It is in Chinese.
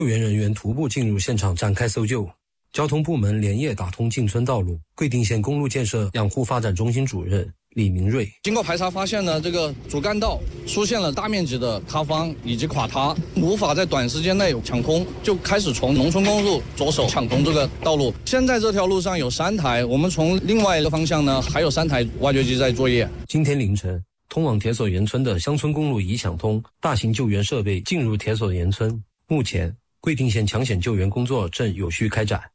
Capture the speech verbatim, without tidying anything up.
救援人员徒步进入现场展开搜救。交通部门连夜打通进村道路。贵定县公路建设养护发展中心主任李明瑞， 经过排查发现呢，这个主干道出现了大面积的塌方以及垮塌，无法在短时间内抢通，就开始从农村公路着手抢通这个道路。现在这条路上有三台，我们从另外一个方向呢还有三台挖掘机在作业。 今天凌晨，通往铁索岩村的乡村公路已抢通，大型救援设备进入铁索岩村。目前，贵定县抢险救援工作正有序开展。